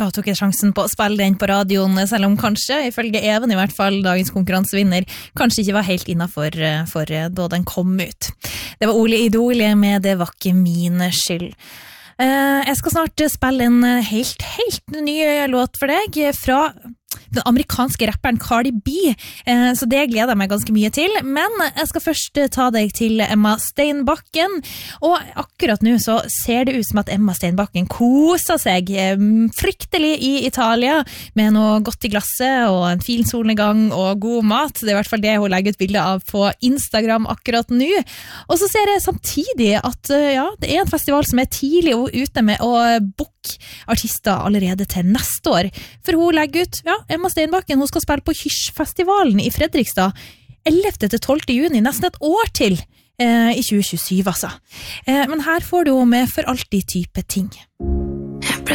Da tok jeg sjansen på å spille den på radioen, selv om kanskje, ifølge Even i hvert fall, dagens konkurransevinner, kanskje ikke var helt innenfor da den kom ut. Det var Ole Idol med Det var ikke min skyld. Jeg skal snart spille en helt ny låt for deg fra den amerikanske rapperen Cardi B, så det gleder jeg meg ganske mye til, men jeg skal først ta deg til Emma Steinbakken, og akkurat nå så ser det ut som at Emma Steinbakken koser seg fryktelig i Italia, med noe godt i glasset og en fin solnedgang og god mat. Det er i hvert fall det hun legger ut bilder av på Instagram akkurat nå, og så ser jeg samtidig at det er en festival som er tidlig ute med å booke artister allerede til neste år, for hun legger ut, Emma Steinbakken, hun skal spille på Hysj-festivalen i Fredrikstad 11. til 12. juni, nesten et år til i 2027 altså. Men her får du med For alltid type ting.